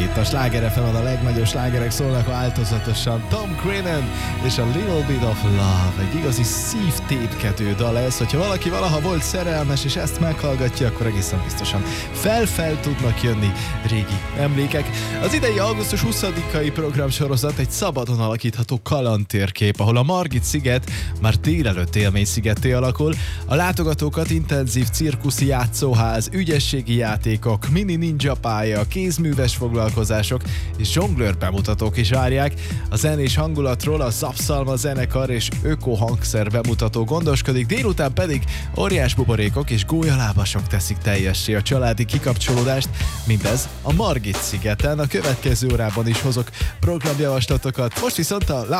Itt a Sláger FM-en a legnagyobb slágerek szólnak változatosan. Tom Grennan és a Little Bit of Love. Egy igazi szívtépkedő dal ez, hogyha valaki valaha volt szerelmes és ezt meghallgatja, akkor egészen biztosan fel tudnak jönni régi emlékek. Az idei augusztus 20-ai programsorozat egy szabadon alakítható kalandtérkép, ahol a Margit-sziget már délelőtt élményszigetté alakul. A látogatókat intenzív cirkuszi játszóház, ügyességi játékok, mini ninja pálya, kézműves foglalkozások és zsonglőr bemutatók is várják. A zenés hangulatról a Zapszalma zenekar és öko hangszer bemutató gondoskodik, délután pedig óriás buborékok és gólyalábasok teszik teljessé a családi kikapcsolódást. Mindez a Margit-szigeten. A következő órában is hozok programjavaslatokat. Most viszont a